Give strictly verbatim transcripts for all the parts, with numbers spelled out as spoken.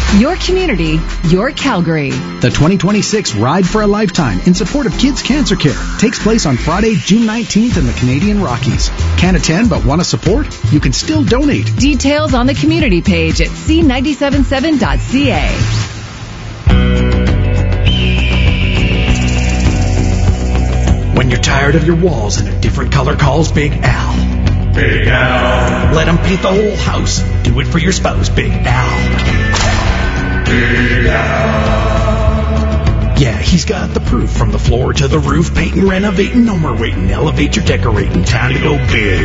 Your community, your Calgary. The twenty twenty-six Ride for a Lifetime in support of Kids Cancer Care takes place on Friday, June nineteenth in the Canadian Rockies. Can't attend but want to support? You can still donate. Details on the community page at c nine seven seven dot c a. When you're tired of your walls and a different color calls Big Al. Big Al. Let him paint the whole house. Do it for your spouse, Big Al. Big Al. Yeah, he's got the proof from the floor to the roof. Painting, renovating, no more waiting. Elevate your decorating. Time to go big.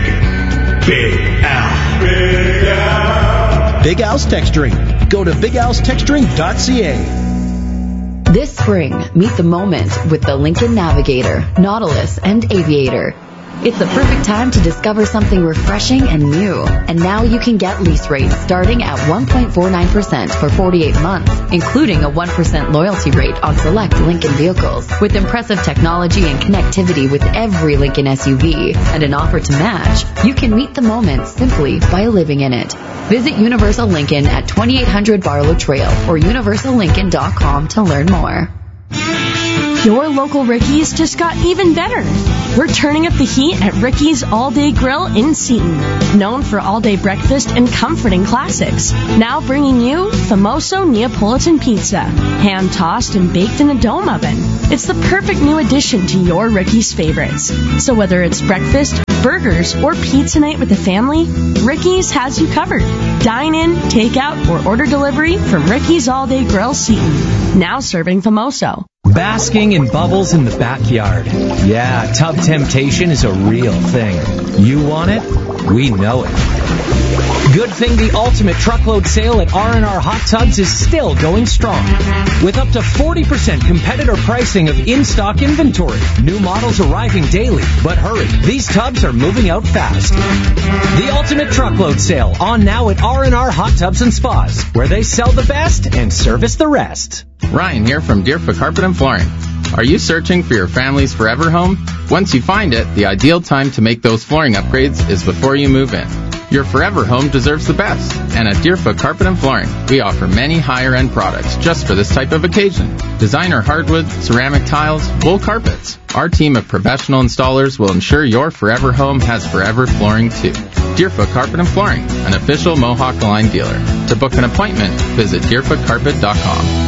Big Al. Big Al. Big Al's Texturing. Go to big al's texturing dot c a. This spring, meet the moment with the Lincoln Navigator, Nautilus, and Aviator. It's the perfect time to discover something refreshing and new. And now you can get lease rates starting at one point four nine percent for forty-eight months, including a one percent loyalty rate on select Lincoln vehicles. With impressive technology and connectivity with every Lincoln S U V and an offer to match, you can meet the moment simply by living in it. Visit Universal Lincoln at twenty-eight hundred Barlow Trail or universal lincoln dot com to learn more. Your local Ricky's just got even better. We're turning up the heat at Ricky's All Day Grill in Seton, known for all-day breakfast and comforting classics. Now bringing you Famoso Neapolitan Pizza, hand-tossed and baked in a dome oven. It's the perfect new addition to your Ricky's favorites. So whether it's breakfast, burgers, or pizza night with the family, Ricky's has you covered. Dine in, take out, or order delivery from Ricky's All Day Grill Seton. Now serving Famoso. Basking in bubbles in the backyard. Yeah, tub temptation is a real thing. You want it? We know it. Good thing the ultimate truckload sale at R and R Hot Tubs is still going strong. With up to forty percent competitor pricing of in-stock inventory. New models arriving daily. But hurry, these tubs are moving out fast. The ultimate truckload sale on now at R and R Hot Tubs and Spas, where they sell the best and service the rest. Ryan here from Deerfoot Carpet and Flooring. Are you searching for your family's forever home? Once you find it, the ideal time to make those flooring upgrades is before you move in. Your forever home deserves the best, and at Deerfoot Carpet and Flooring, we offer many higher-end products just for this type of occasion. Designer hardwood, ceramic tiles, wool carpets. Our team of professional installers will ensure your forever home has forever flooring too. Deerfoot Carpet and Flooring, an official Mohawk Line dealer. To book an appointment, visit deerfoot carpet dot com.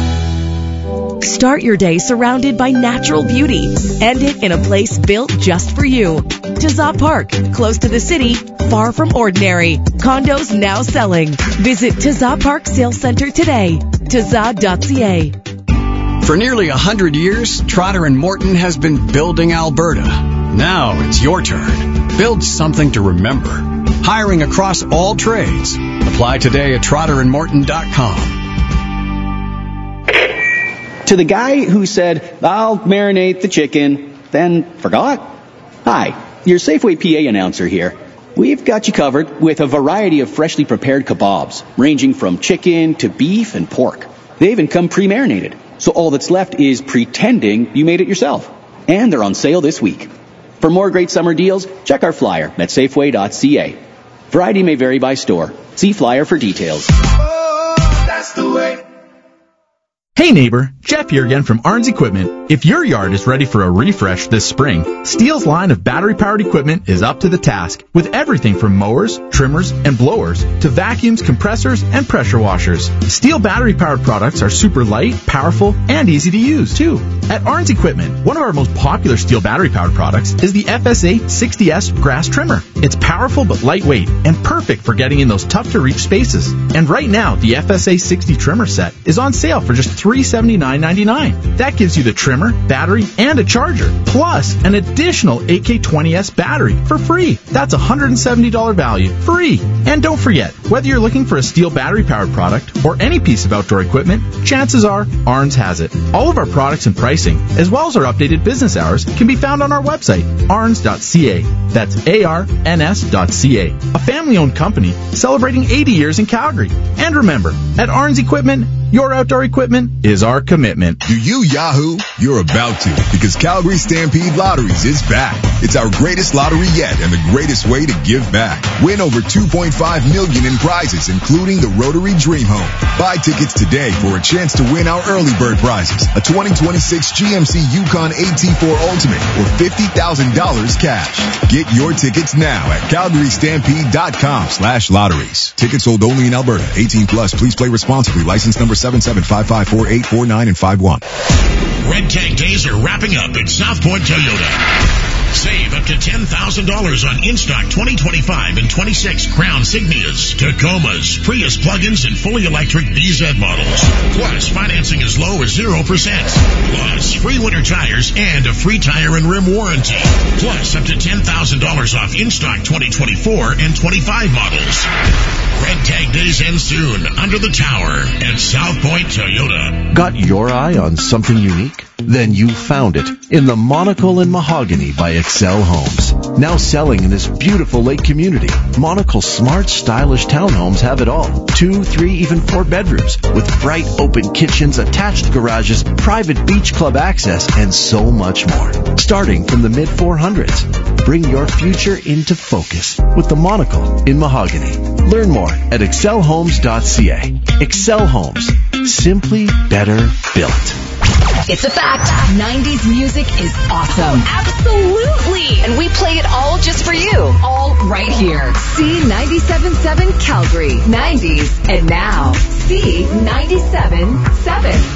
Start your day surrounded by natural beauty. End it in a place built just for you. Tazah Park, close to the city, far from ordinary. Condos now selling. Visit Tazah Park Sales Center today. tazah dot c a. For nearly a hundred years, Trotter and Morton has been building Alberta. Now it's your turn. Build something to remember. Hiring across all trades. Apply today at trotter and morton dot com. To the guy who said, I'll marinate the chicken, then forgot. Hi, your Safeway P A announcer here. We've got you covered with a variety of freshly prepared kebabs, ranging from chicken to beef and pork. They even come pre-marinated, so all that's left is pretending you made it yourself. And they're on sale this week. For more great summer deals, check our flyer at safeway dot c a. Variety may vary by store. See flyer for details. Oh, that's the way. Hey neighbor, Jeff here again from Arns Equipment. If your yard is ready for a refresh this spring, Steel's line of battery-powered equipment is up to the task with everything from mowers, trimmers, and blowers to vacuums, compressors, and pressure washers. Steel battery-powered products are super light, powerful, and easy to use too. At Arns Equipment, one of our most popular steel battery-powered products is the F S A sixty S grass trimmer. It's powerful but lightweight and perfect for getting in those tough-to-reach spaces. And right now, the F S A sixty trimmer set is on sale for just three hundred seventy-nine ninety-nine. That gives you the trimmer, battery, and a charger, plus an additional eight K twenty S battery for free. That's a one hundred seventy dollars value, free. And don't forget, whether you're looking for a steel battery-powered product or any piece of outdoor equipment, chances are Arns has it. All of our products and pricing, as well as our updated business hours, can be found on our website, arns dot c a. That's A R N S dot C A. A family-owned company celebrating eighty years in Calgary. And remember, at Arns Equipment, Your outdoor equipment is our commitment. Do you Yahoo? You're about to, because Calgary Stampede Lotteries is back. It's our greatest lottery yet and the greatest way to give back. Win over two point five million dollars in prizes, including the Rotary Dream Home. Buy tickets today for a chance to win our early bird prizes, a twenty twenty-six G M C Yukon A T four Ultimate or fifty thousand dollars cash. Get your tickets now at calgary stampede dot com slash lotteries. Tickets sold only in Alberta. eighteen plus. Please play responsibly. License number seven seven five five four eight four nine and five one. Red Tag Days are wrapping up at South Point Toyota. Save up to ten thousand dollars on in-stock twenty twenty-five and twenty-six Crown Signias, Tacomas, Prius plug-ins, and fully electric B Z models. Plus, financing as low as zero percent. Plus, free winter tires and a free tire and rim warranty. Plus, up to ten thousand dollars off in-stock twenty twenty-four and twenty-five models. Red Tag Days end soon under the tower at South Point Toyota. Got your eye on something unique? Then you found it in the Monocle and Mahogany by Excel Homes. Now selling in this beautiful lake community, Monocle's smart, stylish townhomes have it all. Two, three, even four bedrooms with bright open kitchens, attached garages, private beach club access, and so much more. Starting from the mid four hundreds. Bring your future into focus with the Monocle in Mahogany. Learn more at excel homes dot c a. Excel Homes. Simply better built. It's a fact. nineties music is awesome. Absolutely. And we play it all just for you. All right here. C ninety-seven point seven Calgary. nineties. And now, C ninety-seven point seven.